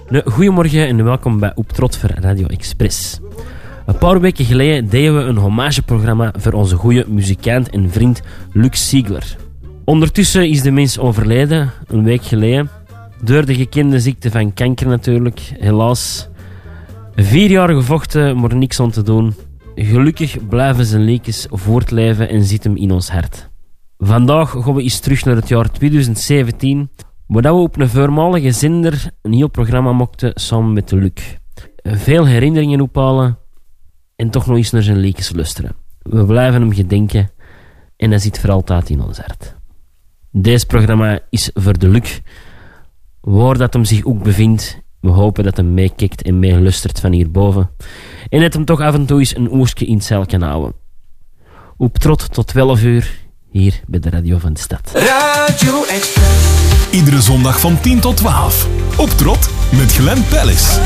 Goedemorgen en welkom bij Op Trot voor Radio Express. Een paar weken geleden deden we een hommageprogramma voor onze goede muzikant en vriend Lux Ziegler. Ondertussen is de mens overleden, een week geleden. Door de gekende ziekte van kanker natuurlijk, helaas. 4 jaar gevochten, maar niks aan te doen. Gelukkig blijven zijn liedjes voortleven en zit hem in ons hart. Vandaag gaan we eens terug naar het jaar 2017, waar we op een voormalige zender een heel programma maakten samen met Luc. Veel herinneringen ophalen en toch nog eens naar zijn liedjes luisteren. We blijven hem gedenken en hij zit voor altijd in ons hart. Deze programma is voor de Luc, waar dat hem zich ook bevindt. We hopen dat hij meekijkt en meelustert van hierboven. En dat hem toch af en toe eens een oortje in het zeil kan houden. Op Trot tot 12 uur, hier bij de radio van de stad. Radio Express. Iedere zondag van 10 tot 12. Op Trot met Glenn Pellis.